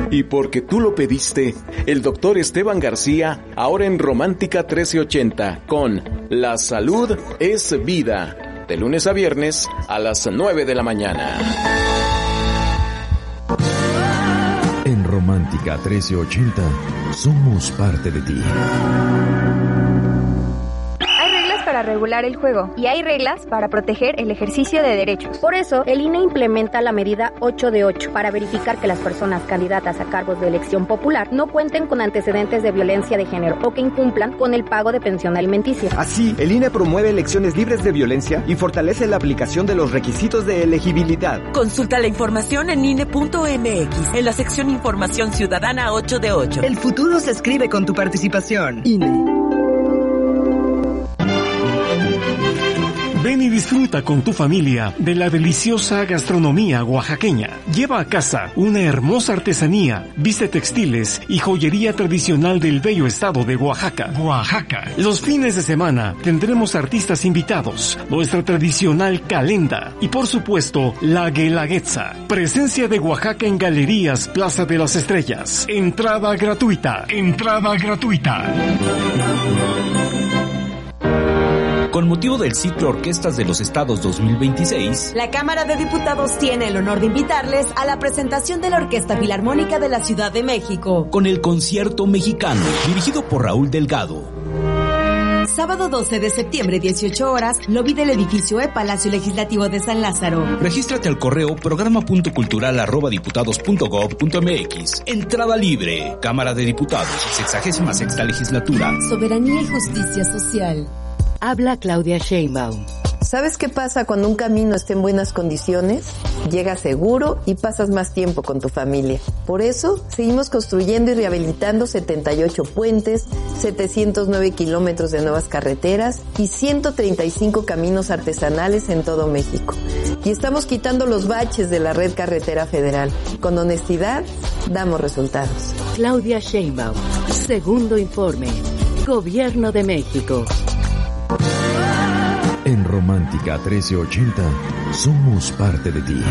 Y porque tú lo pediste, el doctor Esteban García, ahora en Romántica 1380, con La Salud es Vida, de lunes a viernes a las 9 de la mañana. En Romántica 1380, somos parte de ti. Para regular el juego y hay reglas para proteger el ejercicio de derechos. Por eso, el INE implementa la medida 8 de 8 para verificar que las personas candidatas a cargos de elección popular no cuenten con antecedentes de violencia de género o que incumplan con el pago de pensión alimenticia. Así, el INE promueve elecciones libres de violencia y fortalece la aplicación de los requisitos de elegibilidad. Consulta la información en INE.mx, en la sección Información Ciudadana 8 de 8. El futuro se escribe con tu participación. INE. Ven y disfruta con tu familia de la deliciosa gastronomía oaxaqueña. Lleva a casa una hermosa artesanía, viste textiles y joyería tradicional del bello estado de Oaxaca. Los fines de semana tendremos artistas invitados, nuestra tradicional calenda y por supuesto la guelaguetza. Presencia de Oaxaca en Galerías Plaza de las Estrellas. Entrada gratuita. Con motivo del ciclo Orquestas de los Estados 2026, la Cámara de Diputados tiene el honor de invitarles a la presentación de la Orquesta Filarmónica de la Ciudad de México, con el Concierto Mexicano, dirigido por Raúl Delgado. Sábado 12 de septiembre, 18 horas, lobby del edificio Palacio Legislativo de San Lázaro. Regístrate al correo programa.cultural@diputados.gov.mx. Entrada libre. Cámara de Diputados, 66ª legislatura. Soberanía y justicia social. Habla Claudia Sheinbaum. ¿Sabes qué pasa cuando un camino está en buenas condiciones? Llegas seguro y pasas más tiempo con tu familia. Por eso, seguimos construyendo y rehabilitando 78 puentes, 709 kilómetros de nuevas carreteras y 135 caminos artesanales en todo México. Y estamos quitando los baches de la red carretera federal. Con honestidad, damos resultados. Claudia Sheinbaum. Segundo informe. Gobierno de México. En Romántica 1380, somos parte de ti.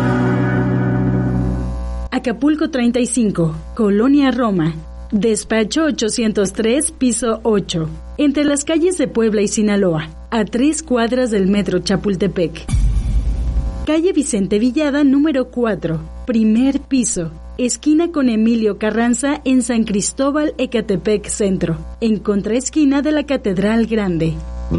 Acapulco 35, Colonia Roma. Despacho 803, piso 8. Entre las calles de Puebla y Sinaloa, a 3 cuadras del metro Chapultepec. Calle Vicente Villada, número 4, primer piso. Esquina con Emilio Carranza en San Cristóbal, Ecatepec Centro, en contraesquina de la Catedral Grande.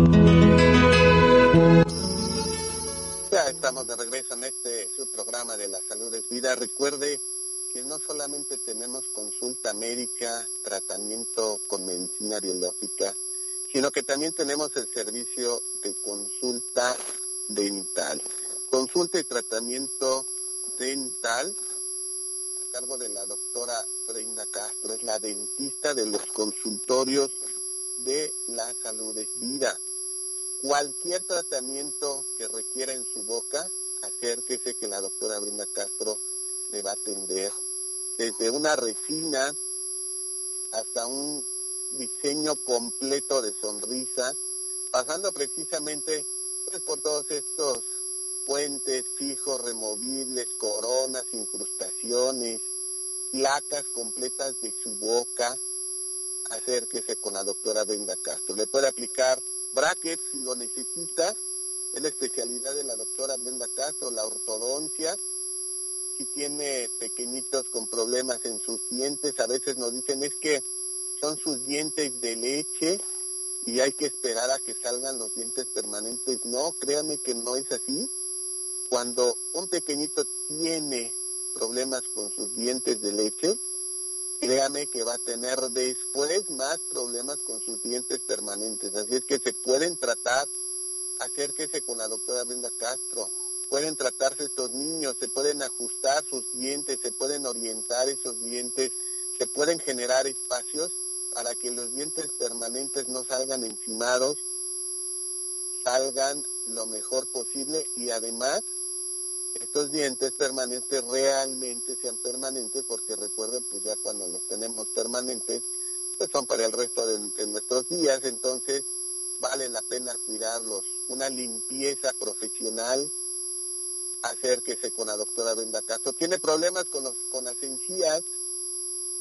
Ya estamos de regreso en su programa de La Salud es Vida. Recuerde que no solamente tenemos consulta médica, tratamiento con medicina biológica, sino que también tenemos el servicio de consulta dental. Consulta y tratamiento dental a cargo de la doctora Brenda Castro, es la dentista de los consultorios de La Salud es Vida. Cualquier tratamiento que requiera en su boca, acérquese que la doctora Brenda Castro le va a atender. Desde una resina hasta un diseño completo de sonrisa, pasando precisamente pues, por todos estos puentes fijos, removibles, coronas, incrustaciones, placas completas de su boca. Acérquese con la doctora Brenda Castro. Le puede aplicar brackets si lo necesita, es la especialidad de la doctora Brenda Castro, la ortodoncia. Si tiene pequeñitos con problemas en sus dientes, a veces nos dicen es que son sus dientes de leche y hay que esperar a que salgan los dientes permanentes. No, créame que no es así. Cuando un pequeñito tiene problemas con sus dientes de leche, créame que va a tener después más problemas con sus dientes permanentes. Así es que se pueden tratar, acérquese con la doctora Brenda Castro. Pueden tratarse estos niños, se pueden ajustar sus dientes, se pueden orientar esos dientes, se pueden generar espacios para que los dientes permanentes no salgan encimados, salgan lo mejor posible y además estos dientes permanentes realmente sean permanentes, porque recuerden, pues ya cuando los tenemos permanentes, pues son para el resto de nuestros días, entonces vale la pena cuidarlos. Una limpieza profesional, acérquese con la doctora Brenda Castro. Tiene problemas con las encías,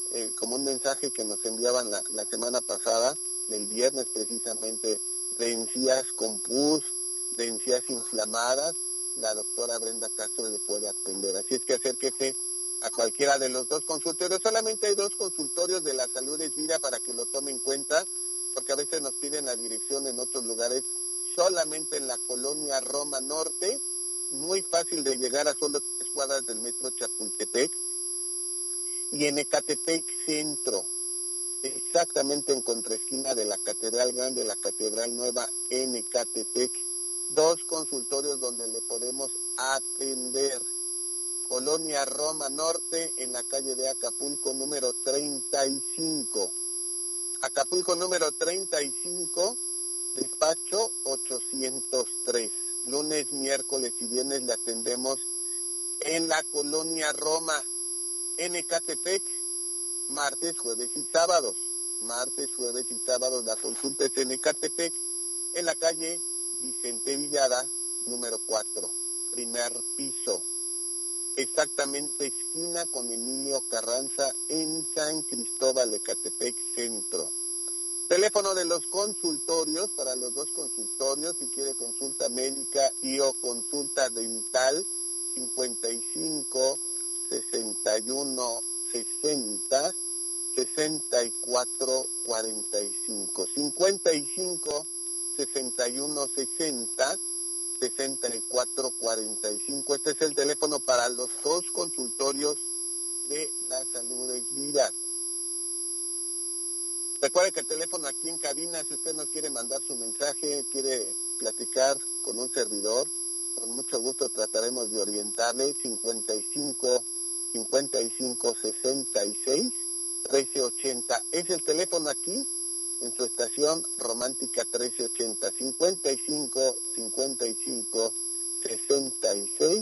como un mensaje que nos enviaban la semana pasada, el viernes precisamente, de encías con pus, de encías inflamadas, la doctora Brenda Castro le puede atender. Así es que acérquese a cualquiera de los dos consultorios. Solamente hay 2 consultorios de la Salud es Vida para que lo tome en cuenta, porque a veces nos piden la dirección en otros lugares. Solamente en la colonia Roma Norte, muy fácil de llegar, a solo 3 cuadras del metro Chapultepec, y en Ecatepec Centro, exactamente en contraesquina de la Catedral Grande, la Catedral Nueva en Ecatepec, 2 consultorios donde le podemos atender. Colonia Roma Norte, en la calle de Acapulco número 35. Acapulco número 35, despacho 803. Lunes, miércoles y viernes le atendemos en la Colonia Roma, en Ecatepec, martes, jueves y sábados. Martes, jueves y sábados la consulta es en Ecatepec, en la calle Vicente Villada, número 4, primer piso. Exactamente esquina con Emilio Carranza en San Cristóbal, Ecatepec Centro. Teléfono de los consultorios, para los 2 consultorios, si quiere consulta médica y o consulta dental, 55 61 60 64 45. 55 61 60 6445. Este es el teléfono para los 2 consultorios de la Salud es Vida. Recuerde que el teléfono aquí en cabina, si usted nos quiere mandar su mensaje, quiere platicar con un servidor, con mucho gusto trataremos de orientarle. 55 55 66 1380 es el teléfono aquí en su estación Romántica 1380. 55 55 66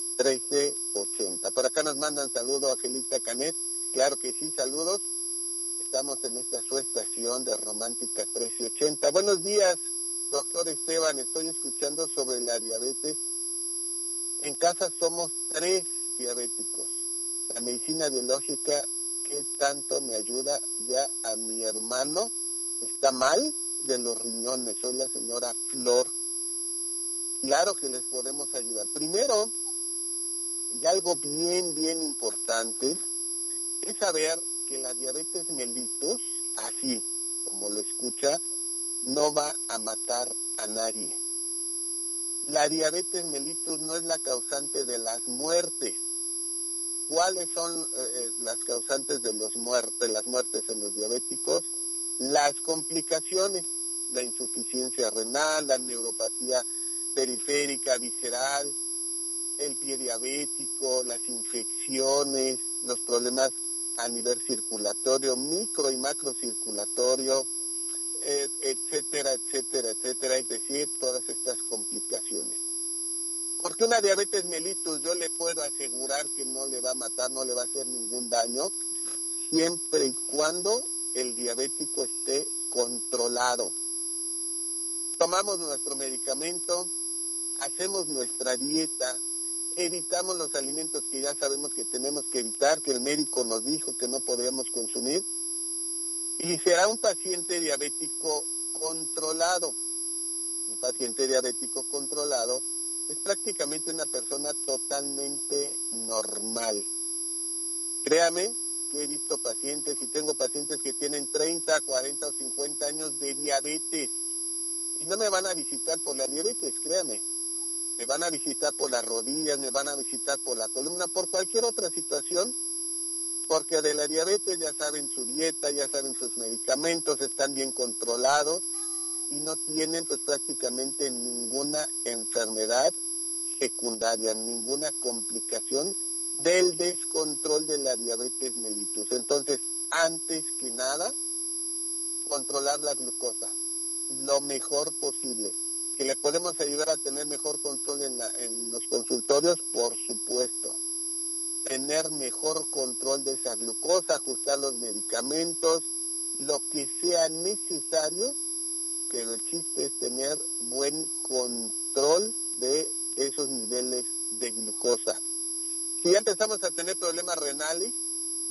1380. Por acá nos mandan saludos, Angelita Canet. Claro que sí, saludos. Estamos en esta su estación de Romántica 1380. Buenos días, doctor Esteban. Estoy escuchando sobre la diabetes. En casa somos 3 diabéticos. La medicina biológica, ¿qué tanto me ayuda? Ya a mi hermano está mal de los riñones. Soy la señora Flor. Claro que les podemos ayudar. Primero, y algo bien importante, es saber que la diabetes mellitus, así como lo escucha, no va a matar a nadie. La diabetes mellitus no es la causante de las muertes. ¿Cuáles son las causantes de las muertes en los diabéticos? Las complicaciones, la insuficiencia renal, la neuropatía periférica, visceral, el pie diabético, las infecciones, los problemas a nivel circulatorio, micro y macrocirculatorio, etcétera, es decir, todas estas complicaciones. Porque una diabetes mellitus yo le puedo asegurar que no le va a matar, no le va a hacer ningún daño, siempre y cuando el diabético esté controlado. Tomamos nuestro medicamento, hacemos nuestra dieta, evitamos los alimentos que ya sabemos que tenemos que evitar, que el médico nos dijo que no podíamos consumir, y será un paciente diabético controlado. Un paciente diabético controlado es prácticamente una persona totalmente normal. Créame que he visto pacientes, y tengo pacientes que tienen 30, 40 o 50 años de diabetes, y no me van a visitar por la diabetes, créame. Me van a visitar por las rodillas, me van a visitar por la columna, por cualquier otra situación, porque de la diabetes ya saben su dieta, ya saben sus medicamentos, están bien controlados y no tienen pues prácticamente ninguna enfermedad secundaria, ninguna complicación del descontrol de la diabetes mellitus. Entonces, antes que nada, controlar la glucosa lo mejor posible. ¿Que le podemos ayudar a tener mejor control en los consultorios? Por supuesto. Tener mejor control de esa glucosa, ajustar los medicamentos, lo que sea necesario, pero el chiste es tener buen control de esos niveles de glucosa. Si ya empezamos a tener problemas renales,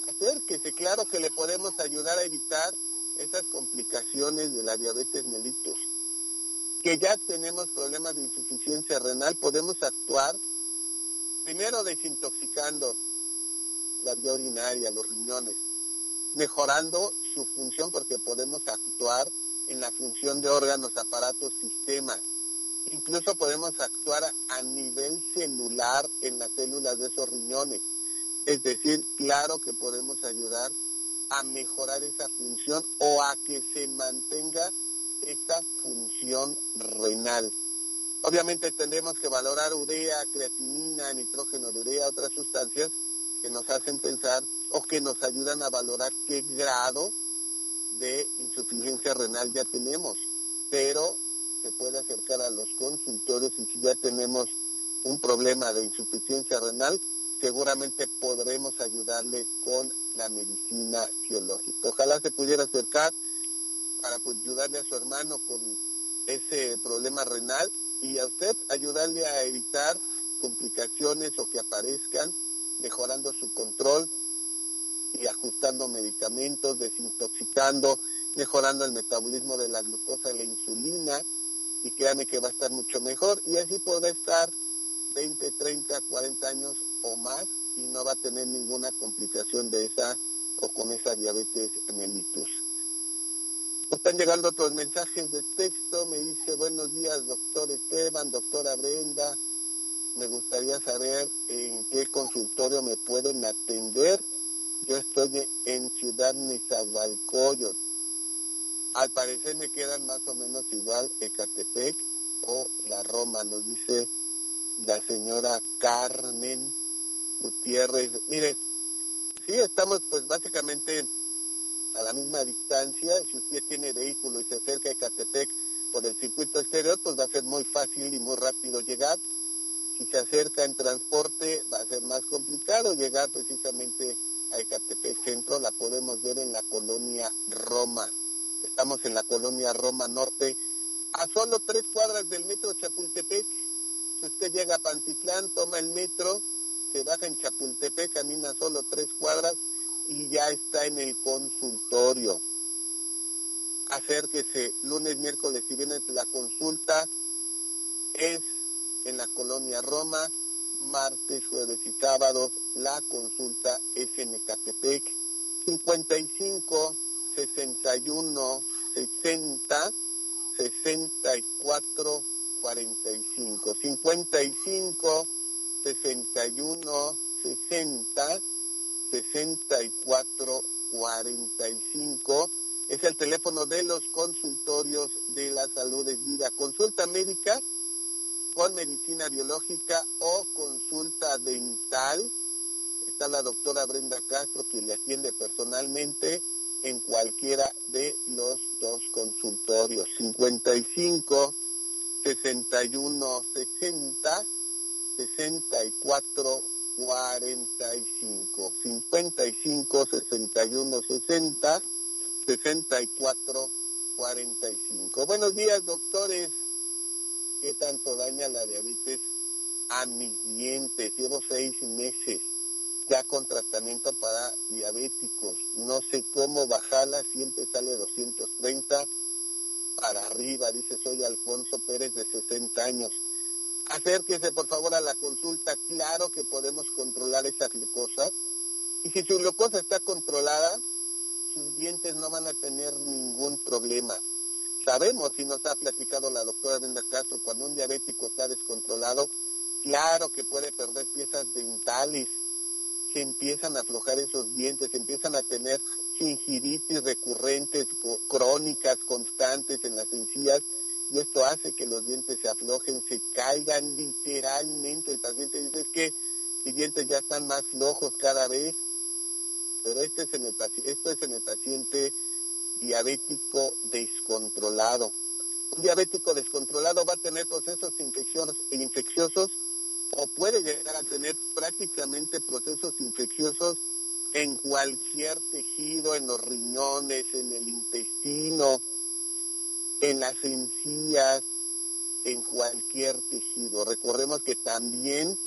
acérquese, claro que le podemos ayudar a evitar esas complicaciones de la diabetes mellitus. Que ya tenemos problemas de insuficiencia renal, podemos actuar primero desintoxicando la vía urinaria, los riñones, mejorando su función porque podemos actuar en la función de órganos, aparatos, sistemas. Incluso podemos actuar a nivel celular en las células de esos riñones. Es decir, claro que podemos ayudar a mejorar esa función o a que se mantenga esta función renal. Obviamente tendremos que valorar urea, creatinina, nitrógeno de urea, otras sustancias que nos hacen pensar o que nos ayudan a valorar qué grado de insuficiencia renal ya tenemos. Pero se puede acercar a los consultorios y si ya tenemos un problema de insuficiencia renal, seguramente podremos ayudarle con la medicina biológica. Ojalá se pudiera acercar para ayudarle a su hermano con ese problema renal y a usted ayudarle a evitar complicaciones o que aparezcan, mejorando su control y ajustando medicamentos, desintoxicando, mejorando el metabolismo de la glucosa y la insulina, y créame que va a estar mucho mejor, y así podrá estar 20, 30, 40 años o más y no va a tener ninguna complicación de esa o con esa diabetes mellitus. Están llegando otros mensajes de texto, me dice: buenos días, doctor Esteban, doctora Brenda, me gustaría saber en qué consultorio me pueden atender. Yo estoy en Ciudad Nezahualcóyotl. Al parecer me quedan más o menos igual Ecatepec o la Roma, nos dice la señora Carmen Gutiérrez. Mire, sí, estamos pues básicamente a la misma distancia. Si usted tiene vehículo y se acerca a Ecatepec por el circuito exterior, pues va a ser muy fácil y muy rápido llegar. Si se acerca en transporte, va a ser más complicado llegar precisamente a Ecatepec Centro. La podemos ver en la colonia Roma. Estamos en la colonia Roma Norte, a solo 3 cuadras del metro Chapultepec. Si usted llega a Pantitlán, toma el metro, se baja en Chapultepec, camina solo 3 cuadras y ya está en el consultorio. Acérquese lunes, miércoles y viernes. La consulta es en la colonia Roma, martes, jueves y sábados la consulta es en Ecatepec. 55 61 60 64 45. 55 61 60 64 45 es el teléfono de los consultorios de la Salud es Vida. Consulta médica con medicina biológica o consulta dental. Está la doctora Brenda Castro, quien le atiende personalmente en cualquiera de los 2 consultorios. 55 61 60 64 45. 55 61 60 64 45. Buenos días, doctores. ¿Qué tanto daña la diabetes a mis dientes? Llevo 6 meses ya con tratamiento para diabéticos. No sé cómo bajarla, siempre sale 230 para arriba. Dice: soy Alfonso Pérez, de 60 años. Acérquese por favor a la consulta. Claro que podemos controlar esa glucosa. Y si su glucosa está controlada, sus dientes no van a tener ningún problema. Sabemos, y nos ha platicado la doctora Brenda Castro, cuando un diabético está descontrolado, claro que puede perder piezas dentales, se empiezan a aflojar esos dientes, se empiezan a tener gingivitis recurrentes, crónicas, constantes en las encías, y esto hace que los dientes se aflojen, se caigan literalmente. El paciente dice: es que mis dientes ya están más flojos cada vez, pero esto es en el paciente diabético descontrolado. Un diabético descontrolado va a tener procesos infecciosos o puede llegar a tener prácticamente procesos infecciosos en cualquier tejido, en los riñones, en el intestino, en las encías, en cualquier tejido. Recordemos que también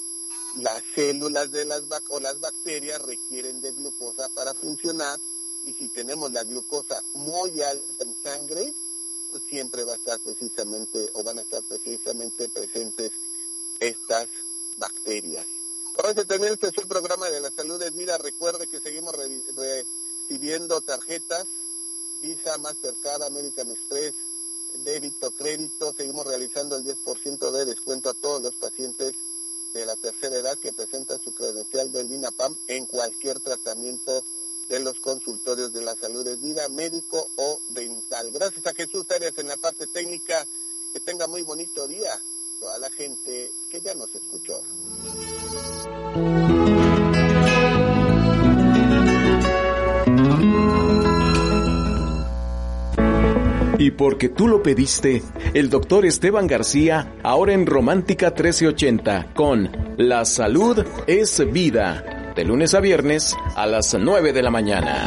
las células de las bacterias requieren de glucosa para funcionar, y si tenemos la glucosa muy alta en sangre, pues siempre va a estar van a estar precisamente presentes estas bacterias. Con eso termina este su programa de La Salud es Vida. Recuerde que seguimos recibiendo tarjetas Visa, Mastercard, American Express, débito, crédito. Seguimos realizando el 10% de descuento a todos los pacientes de la tercera edad que presentan su credencial del INAPAM en cualquier tratamiento de los consultorios de La Salud es Vida, médico o dental. Gracias a Jesús Arias en la parte técnica. Que tenga muy bonito día toda la gente que ya nos escuchó. Y porque tú lo pediste, el doctor Esteban García, ahora en Romántica 1380, con La Salud es Vida, de lunes a viernes a las 9 de la mañana.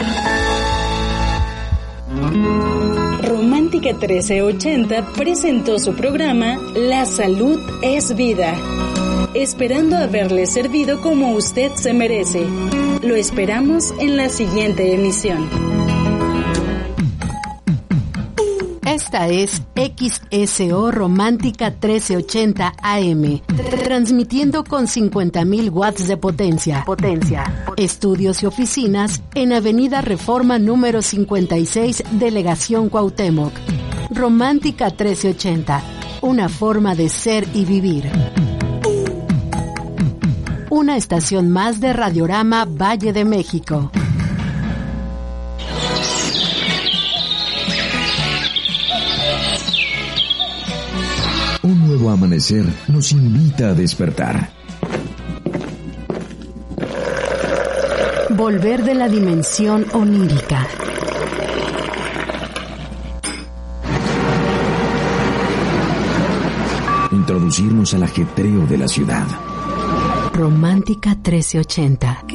Romántica 1380 presentó su programa La Salud es Vida, esperando haberle servido como usted se merece. Lo esperamos en la siguiente emisión. Esta es XSO Romántica 1380 AM, transmitiendo con 50,000 watts de potencia. Estudios y oficinas en Avenida Reforma número 56, Delegación Cuauhtémoc. Romántica 1380, una forma de ser y vivir. Una estación más de Radiorama Valle de México. Un nuevo amanecer nos invita a despertar. Volver de la dimensión onírica. Introducirnos al ajetreo de la ciudad. Romántica 1380.